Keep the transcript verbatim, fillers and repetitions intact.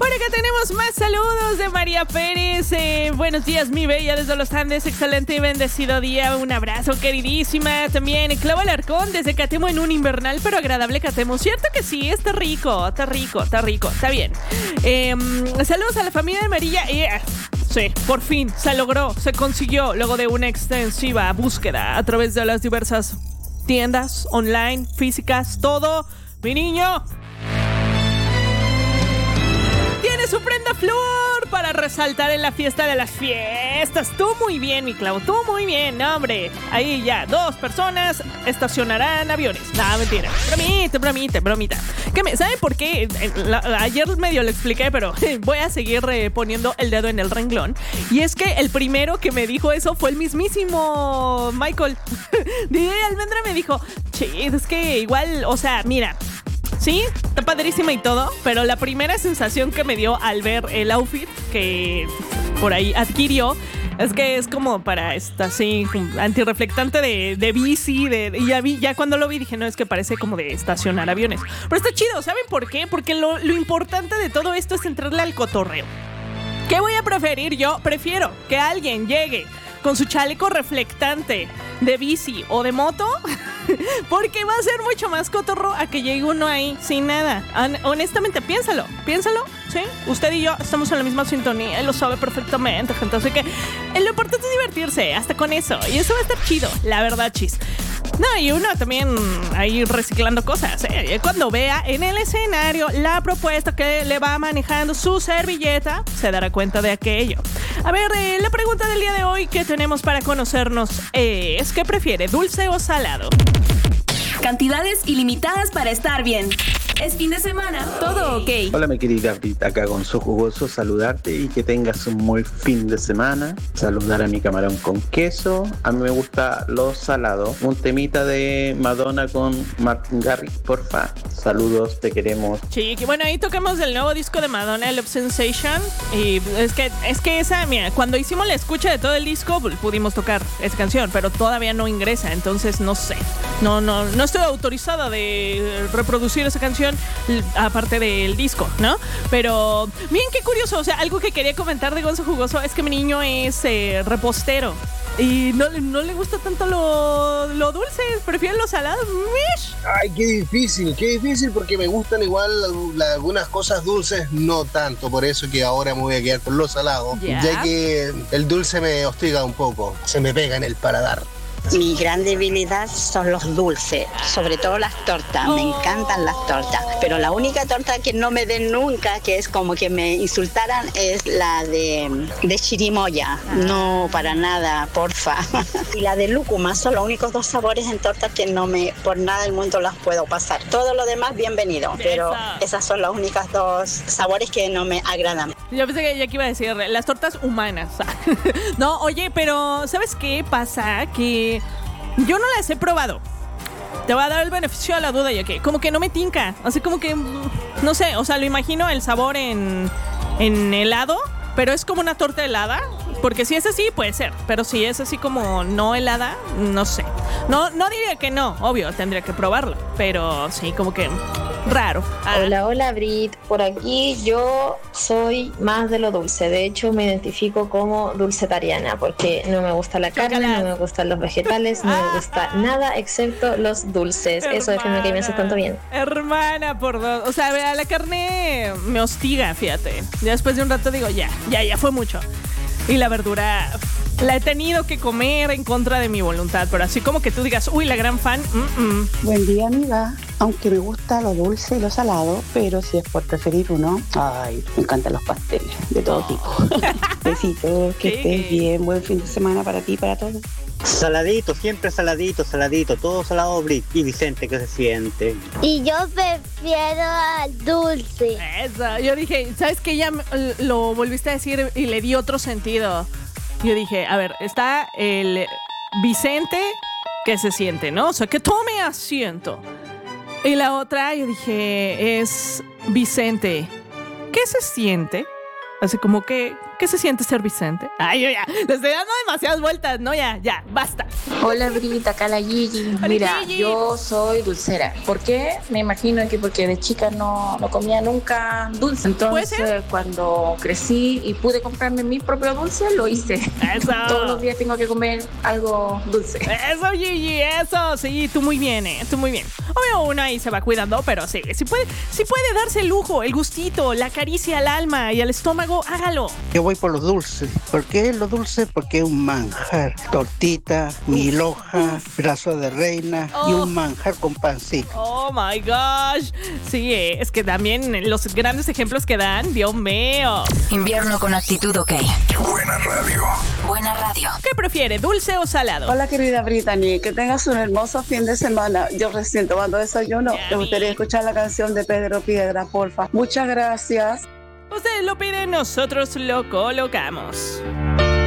Por acá tenemos más saludos de María Pérez. Eh, buenos días, mi bella, desde los Andes. Excelente y bendecido día. Un abrazo, queridísima. También Clavo Alarcón desde Catemo, en un invernal pero agradable Catemo. Cierto que sí, está rico, está rico, está rico, está bien. Eh, saludos a la familia de María. Eh, sí, por fin se logró, se consiguió luego de una extensiva búsqueda a través de las diversas tiendas online, físicas, todo. Mi niño tiene su prenda flor para resaltar en la fiesta de las fiestas. Tú muy bien, mi Clau, tú muy bien, no, hombre. Ahí ya, dos personas estacionarán aviones. No, mentira. Bromita, bromita, bromita. ¿Qué me, ¿Saben por qué? La, ayer medio lo expliqué, pero voy a seguir eh, poniendo el dedo en el renglón. Y es que el primero que me dijo eso fue el mismísimo Michael. D J Almendra me dijo, che, es que igual, o sea, mira, sí, está padrísima y todo, pero la primera sensación que me dio al ver el outfit que por ahí adquirió es que es como para esta, así, antirreflectante de, de bici. De, y ya, vi, ya cuando lo vi dije, no, es que parece como de estacionar aviones. Pero está chido, ¿saben por qué? Porque lo, lo importante de todo esto es entrarle al cotorreo. ¿Qué voy a preferir yo? Prefiero que alguien llegue con su chaleco reflectante de bici o de moto, porque va a ser mucho más cotorro a que llegue uno ahí sin nada. Honestamente, piénsalo, piénsalo, ¿sí? Usted y yo estamos en la misma sintonía y lo sabe perfectamente, gente. Así que lo importante es divertirse, hasta con eso. Y eso va a estar chido, la verdad, chis. No, y uno también ahí reciclando cosas, ¿eh? Cuando vea en el escenario la propuesta que le va manejando su servilleta, se dará cuenta de aquello. A ver, eh, la pregunta del día de hoy que tenemos para conocernos es: ¿qué prefiere, dulce o salado? Cantidades ilimitadas para estar bien. Es fin de semana, todo ok. Hola, mi querida Rita, acá con su jugoso saludarte y que tengas un muy fin de semana. Saludar a mi camarón con queso. A mí me gusta lo salado. Un temita de Madonna con Martin Garrix, porfa. Saludos, te queremos. Sí, que bueno, ahí tocamos el nuevo disco de Madonna, Love Sensation. Y es que, es que esa, mira, cuando hicimos la escucha de todo el disco, pudimos tocar esa canción, pero todavía no ingresa, entonces no sé. No, no, no estoy autorizada de reproducir esa canción aparte del disco, ¿no? Pero, miren qué curioso, o sea, algo que quería comentar de Gonzo Jugoso es que mi niño es eh, repostero y no, no le gusta tanto lo, lo dulce, prefiere lo salado. ¡Mish! Ay, qué difícil, qué difícil, porque me gustan igual la, algunas cosas dulces, no tanto, por eso que ahora me voy a quedar con lo salado, yeah. Ya que el dulce me hostiga un poco, se me pega en el paladar. Mi gran debilidad son los dulces, sobre todo las tortas, me encantan las tortas, pero la única torta que no me den nunca, que es como que me insultaran, es la de, de chirimoya, no para nada, porfa. Y la de lúcuma, son los únicos dos sabores en tortas que no me, por nada del mundo las puedo pasar. Todo lo demás, bienvenido, pero esas son las únicas dos sabores que no me agradan. Yo pensé que ya que iba a decir las tortas humanas. No, oye, pero ¿sabes qué pasa? Que yo no las he probado. Te voy a dar el beneficio de la duda, ya que como que no me tinca. Así como que, no sé, o sea, lo imagino el sabor en, en helado, pero es como una torta helada. Porque si es así, puede ser. Pero si es así como no helada, no sé. No, no diría que no, obvio, tendría que probarlo. Pero sí, como que raro. Ah. Hola, hola, Brit. Por aquí yo soy más de lo dulce. De hecho, me identifico como dulcetariana porque no me gusta la carne, no me gustan los vegetales, no me gusta nada excepto los dulces. Hermana, eso define que me hace tanto bien. Hermana, por dos. O sea, la carne me hostiga, fíjate. Ya después de un rato digo, ya, ya, ya fue mucho. Y la verdura la he tenido que comer en contra de mi voluntad, pero así como que tú digas, uy, la gran fan. Mm-mm. Buen día, amiga. Aunque me gusta lo dulce y lo salado, pero si es por preferir uno, ay, me encantan los pasteles de todo tipo. Besitos, que sí. Estés bien, buen fin de semana para ti y para todos. Saladito, siempre saladito, saladito, todo salado, Brit. Y Vicente, ¿qué se siente? Y yo prefiero al dulce. Eso, yo dije, ¿sabes qué? Ya lo volviste a decir y le di otro sentido. Yo dije, a ver, está el Vicente, ¿qué se siente, no? O sea, que tome asiento. Y la otra, yo dije, es Vicente, ¿qué se siente? Así como que, ¿qué se siente ser Vicente? Ay, yo ya, le estoy dando demasiadas vueltas, ¿no? Ya, ya, basta. Hola, Brita, acá la Gigi. Hola, Mira, Gigi. yo soy dulcera. ¿Por qué? Me imagino que porque de chica no, no comía nunca dulce. Entonces, cuando crecí y pude comprarme mi propio dulce, lo hice. Eso. Todos los días tengo que comer algo dulce. Eso, Gigi, eso. Sí, tú muy bien, ¿eh? Tú muy bien. Obvio, uno ahí se va cuidando, pero sí, si puede, si puede darse el lujo, el gustito, la caricia al alma y al estómago, hágalo. Yo voy por los dulces. ¿Por qué los dulces? Porque es un manjar. Tortita, mil hojas, brazo de reina Oh. y un manjar con pancito. Oh my gosh. Sí, eh, es que también los grandes ejemplos que dan, Dios mío. Invierno con actitud, ok. Buena radio. Buena radio. ¿Qué prefiere, dulce o salado? Hola, querida Brittany, que tengas un hermoso fin de semana. Yo recién tomando desayuno, me gustaría escuchar la canción de Pedro Piedra, porfa. Muchas gracias. Ustedes lo piden, nosotros lo colocamos.